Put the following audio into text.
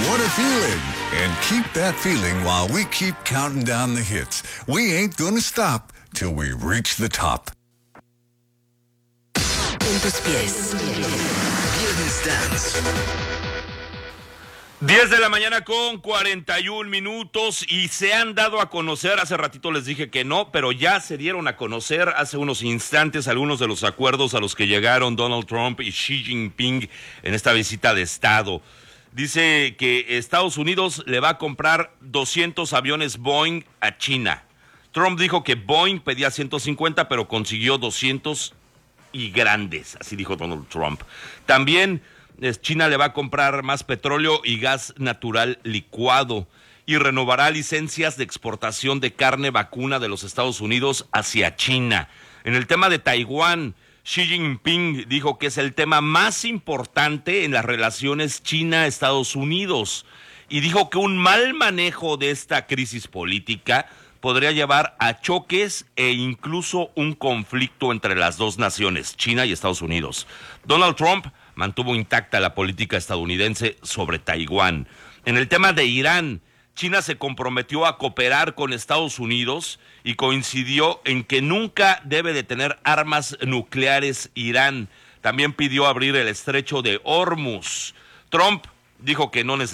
What a feeling. And keep that feeling while we keep counting down the hits. We ain't gonna stop till we reach the top. En tus pies. Viernes Dance. 10 de la mañana con 41 minutos y se han dado a conocer, hace ratito les dije que no, pero ya se dieron a conocer hace unos instantes algunos de los acuerdos a los que llegaron Donald Trump y Xi Jinping en esta visita de Estado. Dice que Estados Unidos le va a comprar 200 aviones Boeing a China. Trump dijo que Boeing pedía 150, pero consiguió 200 y grandes, así dijo Donald Trump. También China le va a comprar más petróleo y gas natural licuado y renovará licencias de exportación de carne vacuna de los Estados Unidos hacia China. En el tema de Taiwán, Xi Jinping dijo que es el tema más importante en las relaciones China-Estados Unidos y dijo que un mal manejo de esta crisis política podría llevar a choques e incluso un conflicto entre las dos naciones, China y Estados Unidos. Donald Trump mantuvo intacta la política estadounidense sobre Taiwán. En el tema de Irán, China se comprometió a cooperar con Estados Unidos y coincidió en que nunca debe de tener armas nucleares Irán. También pidió abrir el estrecho de Hormuz. Trump dijo que no necesita